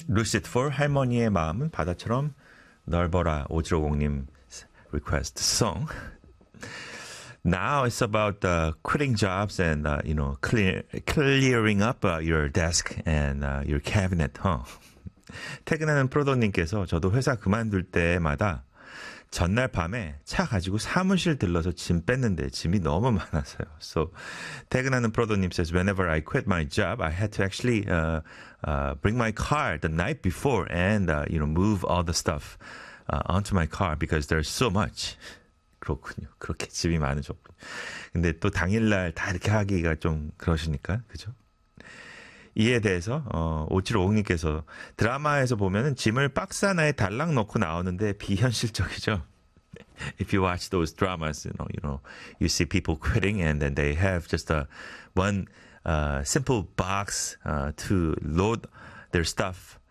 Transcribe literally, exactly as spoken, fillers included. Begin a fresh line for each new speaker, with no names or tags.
Lucid for 할머니의 마음은 바다처럼 넓어라. 오칠오공님 request song. Now it's about uh, quitting jobs and uh, you know clear, clearing up uh, your desk and uh, your cabinet. Huh? 퇴근하는 프로도님께서 저도 회사 그만둘 때마다 전날 밤에 차 가지고 사무실 들러서 짐 뺐는데 짐이 너무 많아서요. So 퇴근하는 프로도님 says whenever I quit my job, I had to actually uh, uh, bring my car the night before and uh, you know move all the stuff uh, onto my car because there's so much. 그렇군요. 그렇게 집이 많으셨군요. 근데 또 당일날 다 이렇게 하기가 좀 그러시니까, 그죠? 이에 대해서, 어, 오칠오공님께서 드라마에서 보면은 짐을 박스 하나에 달랑 넣고 나오는데 비현실적이죠. If you watch those dramas, you know, you know, you see people quitting and then they have just a one uh, simple box uh, to load their stuff